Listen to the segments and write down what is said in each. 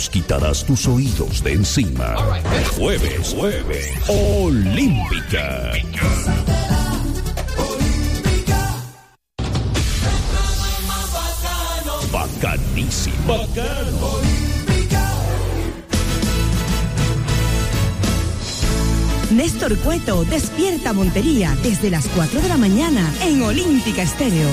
nos quitarás tus oídos de encima. Jueves Olímpica. Bacanísimo. Bacano. Néstor Cueto despierta Montería desde las 4 de la mañana en Olímpica Estéreo.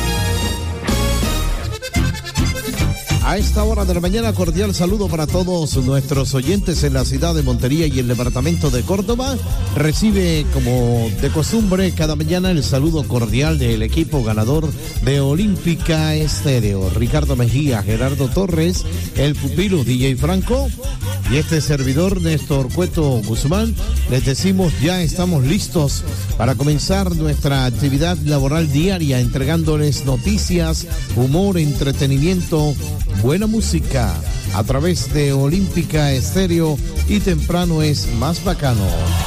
A esta hora de la mañana, cordial saludo para todos nuestros oyentes en la ciudad de Montería y el departamento de Córdoba. Recibe, como de costumbre, cada mañana el saludo cordial del equipo ganador de Olímpica Estéreo. Ricardo Mejía, Gerardo Torres, el pupilo DJ Franco y este servidor Néstor Cueto Guzmán. Les decimos, ya estamos listos para comenzar nuestra actividad laboral diaria, entregándoles noticias, humor, entretenimiento, buena música a través de Olímpica Estéreo y temprano es más bacano.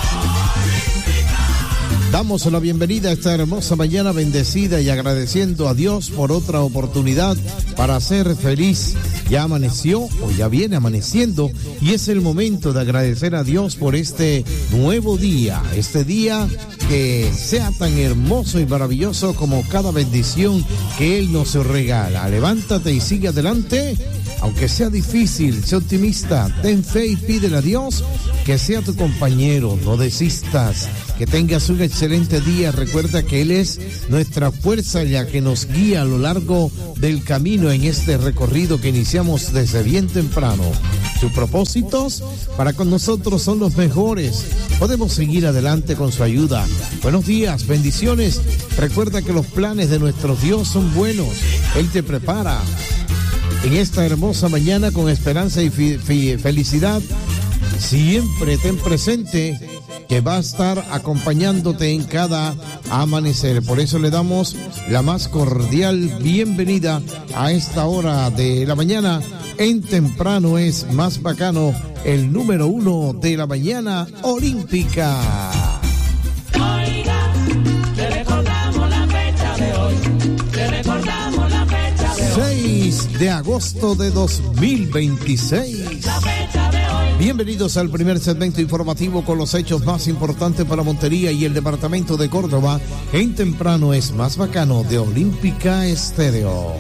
Damos la bienvenida a esta hermosa mañana bendecida y agradeciendo a Dios por otra oportunidad para ser feliz. Ya amaneció o ya viene amaneciendo y es el momento de agradecer a Dios por este nuevo día, este día que sea tan hermoso y maravilloso como cada bendición que Él nos regala. Levántate y sigue adelante, aunque sea difícil, sé optimista, ten fe y pídele a Dios que sea tu compañero, no desistas, que tengas un excelente día. Recuerda que Él es nuestra fuerza ya que nos guía a lo largo del camino en este recorrido que iniciamos desde bien temprano. Sus propósitos para con nosotros son los mejores. Podemos seguir adelante con su ayuda. Buenos días, bendiciones. Recuerda que los planes de nuestro Dios son buenos. Él te prepara en esta hermosa mañana con esperanza y felicidad. Siempre ten presente que va a estar acompañándote en cada amanecer. Por eso le damos la más cordial bienvenida a esta hora de la mañana. En temprano es más bacano, el número 1 de la mañana olímpica. Oiga, le recordamos la fecha de hoy. Le recordamos la fecha de hoy. 6 de agosto de 2026. La fecha de hoy. Bienvenidos al primer segmento informativo con los hechos más importantes para Montería y el departamento de Córdoba. En temprano es más bacano de Olímpica Estéreo.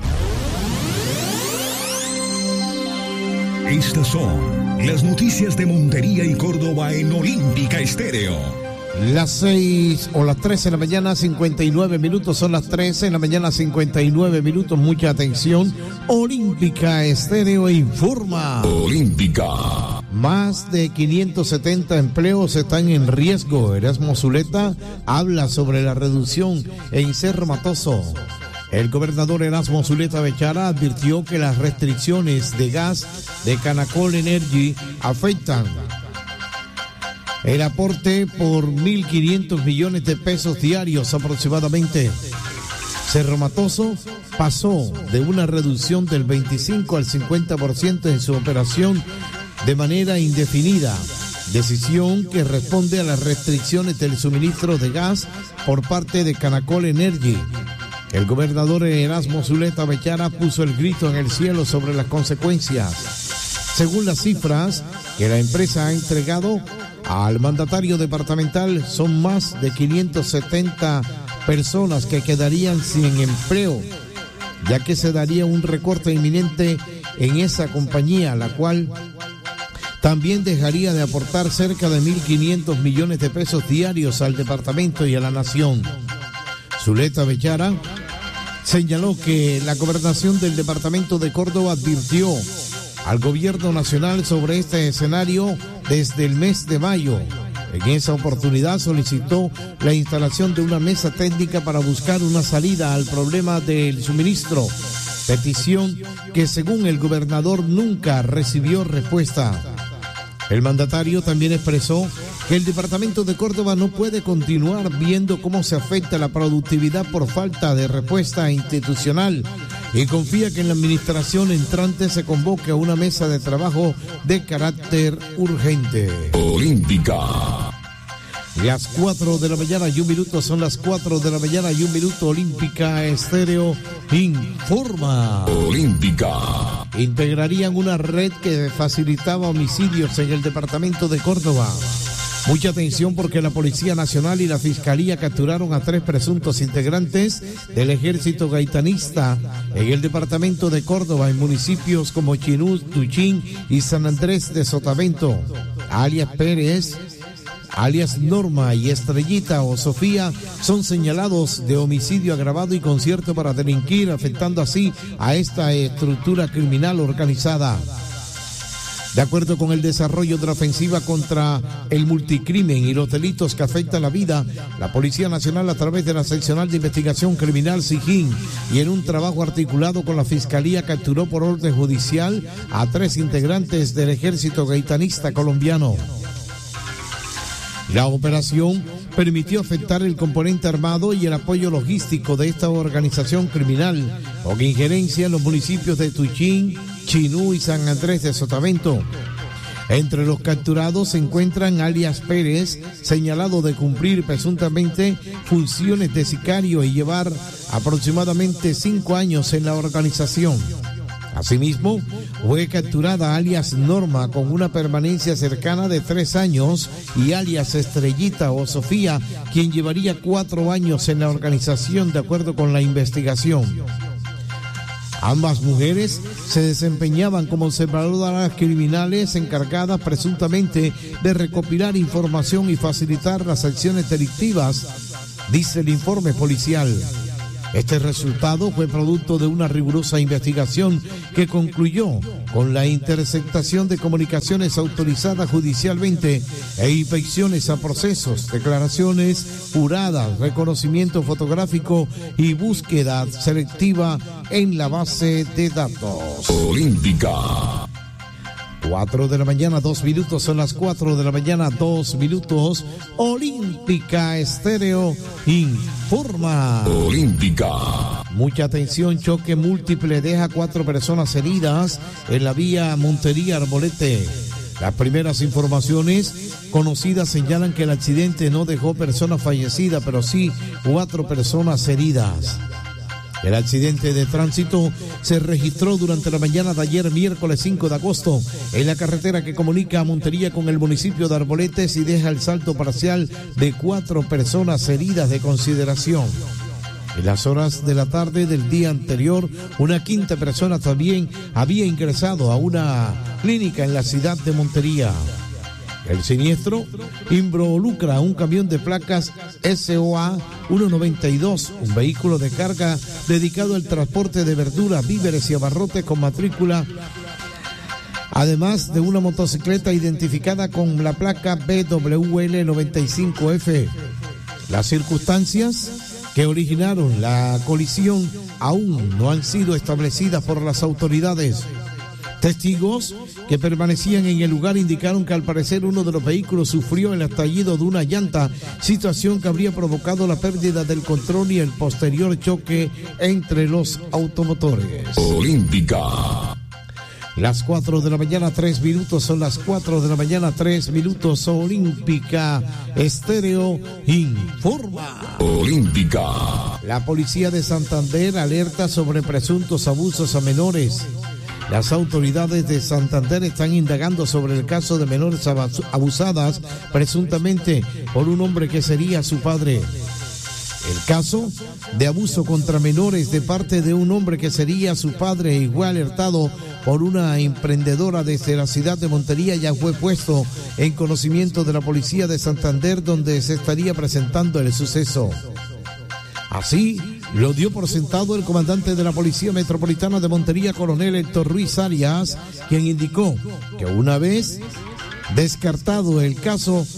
Estas son las noticias de Montería y Córdoba en Olímpica Estéreo. Las 6 o las 13 de la mañana, 59 minutos, son las 13 de la mañana, 59 minutos, mucha atención. Olímpica Estéreo informa. Olímpica. Más de 570 empleos están en riesgo. Erasmo Zuleta habla sobre la reducción en Cerro Matoso. El gobernador Erasmo Zuleta Bechara advirtió que las restricciones de gas de Canacol Energy afectan el aporte por 1.500 millones de pesos diarios aproximadamente. Cerro Matoso pasó de una reducción del 25 al 50% en su operación de manera indefinida, decisión que responde a las restricciones del suministro de gas por parte de Canacol Energy. El gobernador Erasmo Zuleta Bechara puso el grito en el cielo sobre las consecuencias. Según las cifras que la empresa ha entregado al mandatario departamental, son más de 570 personas que quedarían sin empleo, ya que se daría un recorte inminente en esa compañía, la cual también dejaría de aportar cerca de 1.500 millones de pesos diarios al departamento y a la nación. Zuleta Bechara señaló que la gobernación del departamento de Córdoba advirtió al gobierno nacional sobre este escenario desde el mes de mayo. En esa oportunidad solicitó la instalación de una mesa técnica para buscar una salida al problema del suministro, petición que según el gobernador nunca recibió respuesta. El mandatario también expresó que el departamento de Córdoba no puede continuar viendo cómo se afecta la productividad por falta de respuesta institucional y confía que en la administración entrante se convoque a una mesa de trabajo de carácter urgente. Olímpica. Las 4 de la mañana y 1 minuto, son las 4 de la mañana y 1 minuto. Olímpica Estéreo informa. Olímpica. integrarían una red que facilitaba homicidios en el departamento de Córdoba. Mucha atención porque la Policía Nacional y la Fiscalía capturaron a 3 presuntos integrantes del ejército gaitanista en el departamento de Córdoba, en municipios como Chinú, Tuchín y San Andrés de Sotavento. Alias Pérez, alias Norma y Estrellita o Sofía son señalados de homicidio agravado y concierto para delinquir, afectando así a esta estructura criminal organizada. De acuerdo con el desarrollo de la ofensiva contra el multicrimen y los delitos que afectan la vida, la Policía Nacional, a través de la Seccional de Investigación Criminal SIGIN y en un trabajo articulado con la Fiscalía, capturó por orden judicial a 3 integrantes del ejército gaitanista colombiano. La operación permitió afectar el componente armado y el apoyo logístico de esta organización criminal, con injerencia en los municipios de Tuchín, Chinú y San Andrés de Sotavento. Entre los capturados se encuentran alias Pérez, señalado de cumplir presuntamente funciones de sicario y llevar aproximadamente 5 años en la organización. Asimismo, fue capturada alias Norma con una permanencia cercana de 3 años y alias Estrellita o Sofía, quien llevaría 4 años en la organización, de acuerdo con la investigación. Ambas mujeres se desempeñaban como observadoras criminales encargadas presuntamente de recopilar información y facilitar las acciones delictivas, dice el informe policial. Este resultado fue producto de una rigurosa investigación que concluyó con la interceptación de comunicaciones autorizadas judicialmente e inspecciones a procesos, declaraciones juradas, reconocimiento fotográfico y búsqueda selectiva en la base de datos. Olímpica. 4 de la mañana, 2 minutos, son las 4 de la mañana, 2 minutos. Olímpica Estéreo informa. Olímpica. Mucha atención, choque múltiple deja 4 personas heridas en la vía Montería-Arbolete. Las primeras informaciones conocidas señalan que el accidente no dejó personas fallecidas, pero sí 4 personas heridas. El accidente de tránsito se registró durante la mañana de ayer, miércoles 5 de agosto, en la carretera que comunica a Montería con el municipio de Arboletes y deja el saldo parcial de 4 personas heridas de consideración. En las horas de la tarde del día anterior, una 5ª persona también había ingresado a una clínica en la ciudad de Montería. El siniestro involucra un camión de placas SOA 192, un vehículo de carga dedicado al transporte de verduras, víveres y abarrotes con matrícula, además de una motocicleta identificada con la placa BWL95F. Las circunstancias que originaron la colisión aún no han sido establecidas por las autoridades. Testigos que permanecían en el lugar indicaron que al parecer uno de los vehículos sufrió el estallido de una llanta, situación que habría provocado la pérdida del control y el posterior choque entre los automotores. Olímpica. Las 4 de la mañana, 3 minutos, son las 4 de la mañana, 3 minutos. Olímpica Estéreo informa. Olímpica. La policía de Santander alerta sobre presuntos abusos a menores. Las autoridades de Santander están indagando sobre el caso de menores abusadas presuntamente por un hombre que sería su padre. El caso de abuso contra menores de parte de un hombre que sería su padre y fue alertado por una emprendedora desde la ciudad de Montería ya fue puesto en conocimiento de la policía de Santander, donde se estaría presentando el suceso. Así lo dio por sentado el comandante de la Policía Metropolitana de Montería, coronel Héctor Ruiz Arias, quien indicó que una vez descartado el caso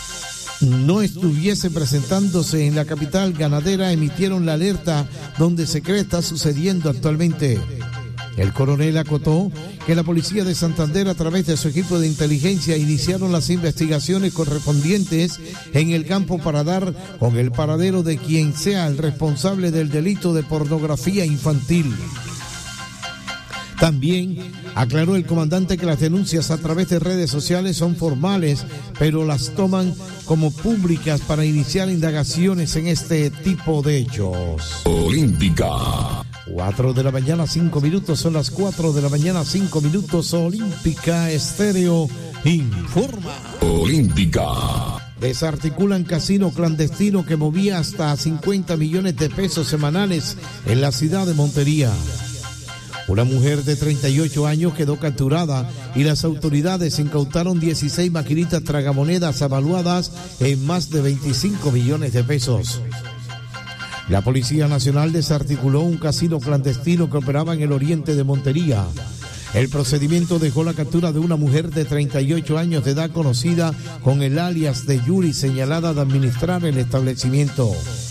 no estuviese presentándose en la capital ganadera, emitieron la alerta donde se cree está sucediendo actualmente. El coronel acotó que la policía de Santander, a través de su equipo de inteligencia, iniciaron las investigaciones correspondientes en el campo para dar con el paradero de quien sea el responsable del delito de pornografía infantil. También aclaró el comandante que las denuncias a través de redes sociales son formales, pero las toman como públicas para iniciar indagaciones en este tipo de hechos. Olímpica. 4 de la mañana, 5 minutos, son las 4 de la mañana, 5 minutos. Olímpica Estéreo informa. Olímpica. Desarticulan casino clandestino que movía hasta 50 millones de pesos semanales en la ciudad de Montería. Una mujer de 38 años quedó capturada y las autoridades incautaron 16 maquinitas tragamonedas avaluadas en más de 25 millones de pesos. La Policía Nacional desarticuló un casino clandestino que operaba en el oriente de Montería. El procedimiento dejó la captura de una mujer de 38 años de edad conocida con el alias de Yuri, señalada de administrar el establecimiento.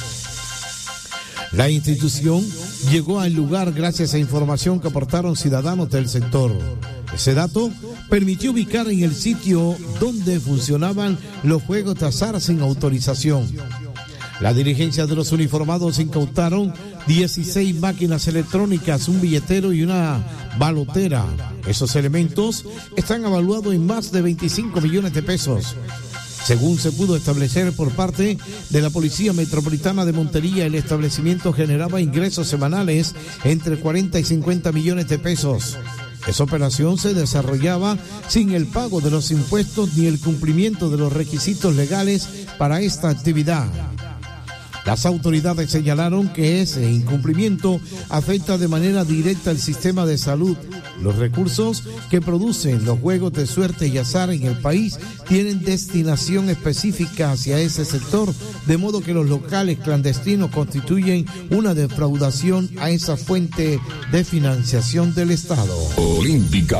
La institución llegó al lugar gracias a información que aportaron ciudadanos del sector. Ese dato permitió ubicar en el sitio donde funcionaban los juegos de azar sin autorización. La dirigencia de los uniformados incautaron 16 máquinas electrónicas, un billetero y una balotera. Esos elementos están evaluados en más de 25 millones de pesos. Según se pudo establecer por parte de la Policía Metropolitana de Montería, el establecimiento generaba ingresos semanales entre 40 y 50 millones de pesos. Esa operación se desarrollaba sin el pago de los impuestos ni el cumplimiento de los requisitos legales para esta actividad. Las autoridades señalaron que ese incumplimiento afecta de manera directa al sistema de salud. Los recursos que producen los juegos de suerte y azar en el país tienen destinación específica hacia ese sector, de modo que los locales clandestinos constituyen una defraudación a esa fuente de financiación del Estado. Olímpica.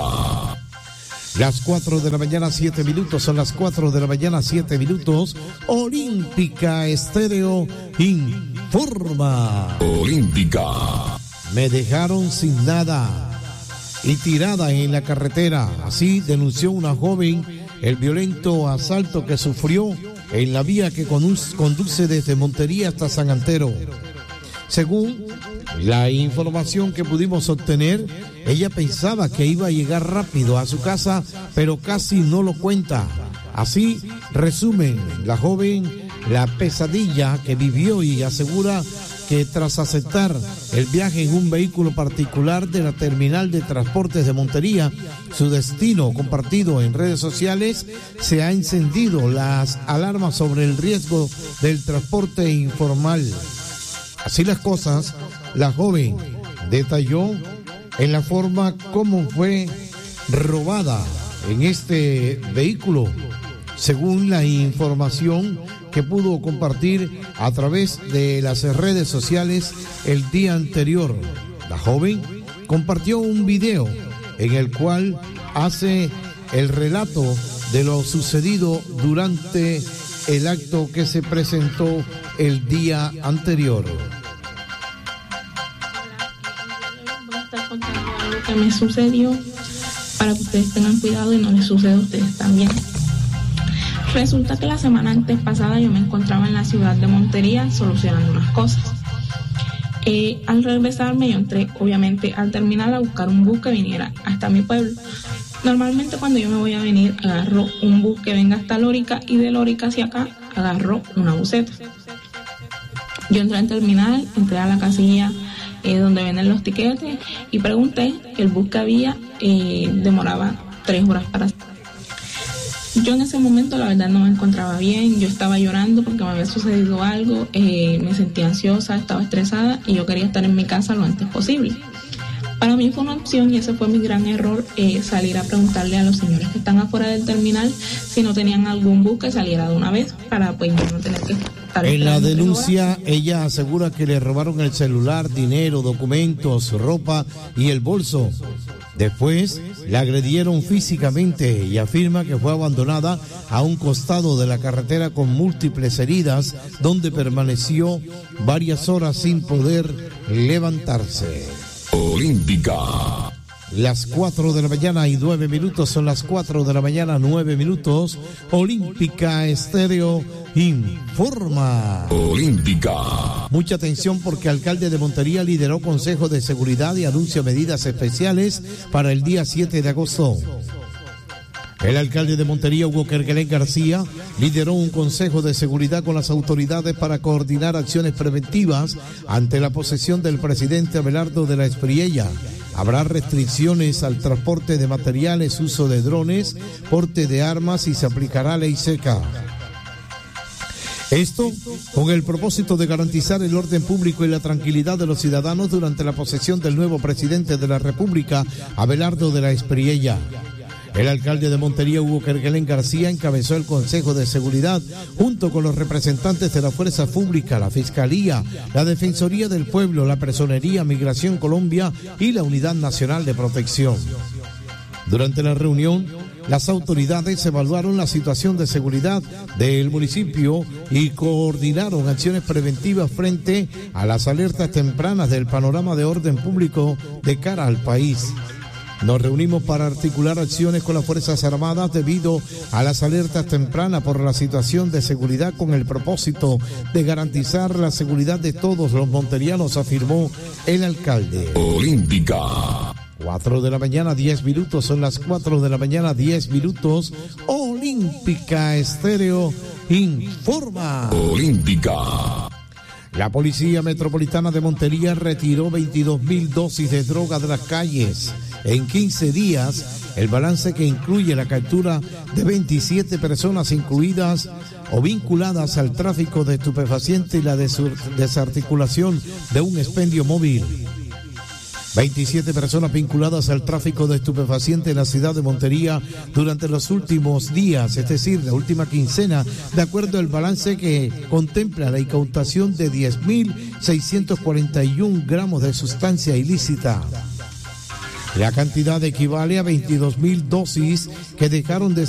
Las 4 de la mañana, 7 minutos, son las 4 de la mañana, 7 minutos. Olímpica Estéreo informa. Olímpica. Me dejaron sin nada y tirada en la carretera. Así denunció una joven el violento asalto que sufrió en la vía que conduce desde Montería hasta San Antero. Según la información que pudimos obtener, ella pensaba que iba a llegar rápido a su casa, pero casi no lo cuenta. Así resume la joven la pesadilla que vivió y asegura que tras aceptar el viaje en un vehículo particular de la terminal de transportes de Montería, su destino compartido en redes sociales, se ha encendido las alarmas sobre el riesgo del transporte informal. Así las cosas, la joven detalló en la forma como fue robada en este vehículo, según la información que pudo compartir a través de las redes sociales el día anterior. La joven compartió un video en el cual hace el relato de lo sucedido durante el acto que se presentó el día anterior. Voy a estar contando algo que me sucedió para que ustedes tengan cuidado y no les suceda a ustedes también. Resulta que la semana antes pasada yo me encontraba en la ciudad de Montería solucionando unas cosas. Al regresarme yo entré obviamente al terminal a buscar un bus que viniera hasta mi pueblo. Normalmente cuando yo me voy a venir agarro un bus que venga hasta Lórica y de Lórica hacia acá agarro una buseta. Yo entré al terminal, entré a la casilla donde venden los tiquetes y pregunté. El bus que había demoraba 3 horas para... Yo en ese momento la verdad no me encontraba bien, yo estaba llorando porque me había sucedido algo, me sentía ansiosa, estaba estresada y yo quería estar en mi casa lo antes posible. Para mí fue una opción y ese fue mi gran error, salir a preguntarle a los señores que están afuera del terminal si no tenían algún bus que saliera de una vez para pues yo no tener que estar... En la denuncia ella asegura que le robaron el celular, dinero, documentos, ropa y el bolso. Después la agredieron físicamente y afirma que fue abandonada a un costado de la carretera con múltiples heridas, donde permaneció varias horas sin poder levantarse. Olímpica. Las 4 de la mañana y 9 minutos, son las 4 de la mañana, 9 minutos. Olímpica Estéreo informa. Olímpica. Mucha atención porque el alcalde de Montería lideró consejo de seguridad y anunció medidas especiales para el día 7 de agosto. El alcalde de Montería, Hugo Kerguelen García, lideró un consejo de seguridad con las autoridades para coordinar acciones preventivas ante la posesión del presidente Abelardo de la Espriella. Habrá restricciones al transporte de materiales, uso de drones, porte de armas y se aplicará ley seca. Esto con el propósito de garantizar el orden público y la tranquilidad de los ciudadanos durante la posesión del nuevo presidente de la República, Abelardo de la Espriella. El alcalde de Montería, Hugo Kerguelen García, encabezó el Consejo de Seguridad junto con los representantes de la Fuerza Pública, la Fiscalía, la Defensoría del Pueblo, la Personería, Migración Colombia y la Unidad Nacional de Protección. Durante la reunión, las autoridades evaluaron la situación de seguridad del municipio y coordinaron acciones preventivas frente a las alertas tempranas del panorama de orden público de cara al país. Nos reunimos para articular acciones con las Fuerzas Armadas debido a las alertas tempranas por la situación de seguridad con el propósito de garantizar la seguridad de todos los monterianos, afirmó el alcalde. Olímpica. 4 de la mañana, 10 minutos, son las 4 de la mañana, 10 minutos. Olímpica Estéreo informa. Olímpica. La Policía Metropolitana de Montería retiró 22.000 dosis de droga de las calles. En 15 días, el balance que incluye la captura de 27 personas incluidas o vinculadas al tráfico de estupefacientes y la desarticulación de un expendio móvil. 27 personas vinculadas al tráfico de estupefacientes en la ciudad de Montería durante los últimos días, es decir, la última quincena, de acuerdo al balance que contempla la incautación de 10.641 gramos de sustancia ilícita. La cantidad equivale a 22.000 dosis que dejaron de